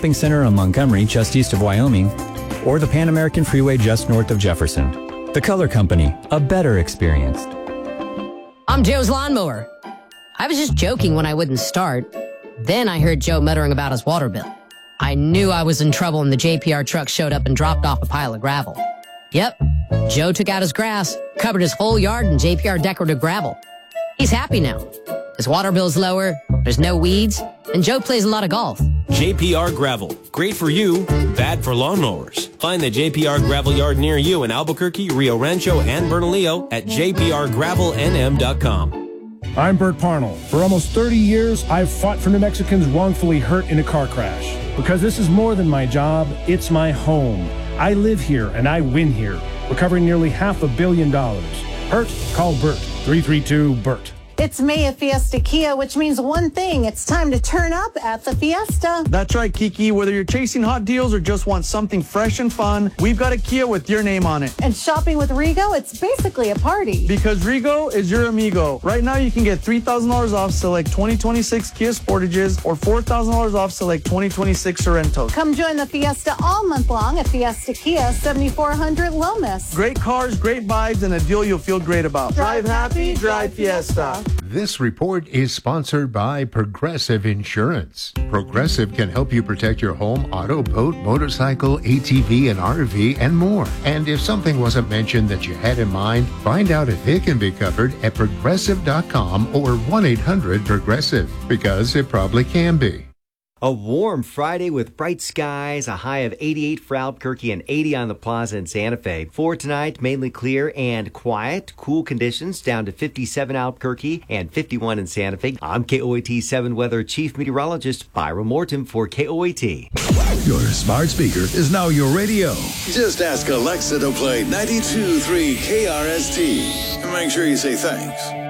Shopping Center on Montgomery, just east of Wyoming, or the Pan American Freeway just north of Jefferson. The Color Company, a better experience. I'm Joe's lawnmower. I was just joking when I wouldn't start. Then I heard Joe muttering about his water bill. I knew I was in trouble when the JPR truck showed up and dropped off a pile of gravel. Yep, Joe took out his grass, covered his whole yard in JPR decorative gravel. He's happy now. His water bill's lower, there's no weeds, and Joe plays a lot of golf. JPR Gravel. Great for you, bad for lawnmowers. Find the JPR Gravel yard near you in Albuquerque, Rio Rancho, and Bernalillo at jprgravelnm.com. I'm Bert Parnell. For almost 30 years, I've fought for New Mexicans wrongfully hurt in a car crash. Because this is more than my job, it's my home. I live here and I win here, recovering nearly $500 million. Hurt? Call Bert. 332-BERT. It's May at Fiesta Kia, which means one thing. It's time to turn up at the Fiesta. That's right, Kiki. Whether you're chasing hot deals or just want something fresh and fun, we've got a Kia with your name on it. And shopping with Rego, it's basically a party. Because Rego is your amigo. Right now, you can get $3,000 off select 2026 Kia Sportages or $4,000 off select 2026 Sorrentos. Come join the Fiesta all month long at Fiesta Kia, 7400 Lomas. Great cars, great vibes, and a deal you'll feel great about. Drive happy, drive Fiesta. This report is sponsored by Progressive Insurance. Progressive can help you protect your home, auto, boat, motorcycle, ATV, and RV, and more. And if something wasn't mentioned that you had in mind, find out if it can be covered at Progressive.com or 1-800-PROGRESSIVE, because it probably can be. A warm Friday with bright skies, a high of 88 for Albuquerque and 80 on the Plaza in Santa Fe. For tonight, mainly clear and quiet. Cool conditions down to 57 Albuquerque and 51 in Santa Fe. I'm KOAT 7 Weather Chief Meteorologist Byron Morton for KOAT. Your smart speaker is now your radio. Just ask Alexa to play 92.3 KRST and make sure you say thanks.